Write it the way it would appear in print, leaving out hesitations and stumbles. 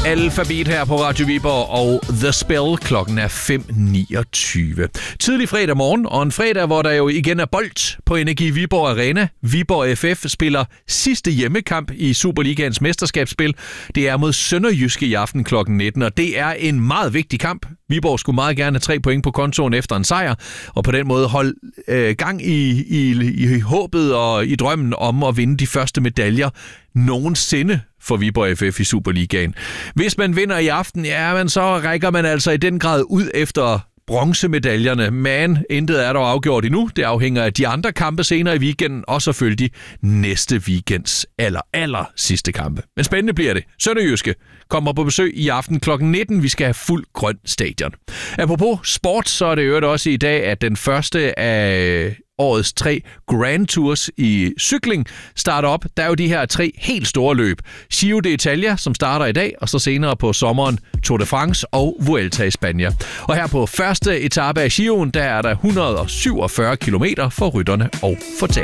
Alfabet her på Radio Viborg og The Spell. Klokken er 5:29. Tidlig fredag morgen, og en fredag, hvor der jo igen er bold på Energi Viborg Arena. Viborg FF spiller sidste hjemmekamp i Superligaens mesterskabsspil. Det er mod Sønderjyske i aften klokken 19, og det er en meget vigtig kamp. Viborg skulle meget gerne have 3 point på kontoen efter en sejr, og på den måde holde gang i håbet og i drømmen om at vinde de første medaljer nogensinde for Viborg FF i Superligaen. Hvis man vinder i aften, så rækker man altså i den grad ud efter bronzemedaljerne, men intet er dog afgjort endnu. Det afhænger af de andre kampe senere i weekenden, og selvfølgelig næste weekends aller sidste kampe. Men spændende bliver det. Sønderjyske kommer på besøg i aften klokken 19. Vi skal have fuld grøn stadion. Apropos sport, så er det øvrigt også i dag, at den første af årets 3 Grand Tours i cykling starter op. Der er jo de her 3 helt store løb. Giro d'Italia, som starter i dag, og så senere på sommeren Tour de France og Vuelta i Spanien. Og her på første etape af Giroen, der er der 147 kilometer for rytterne og for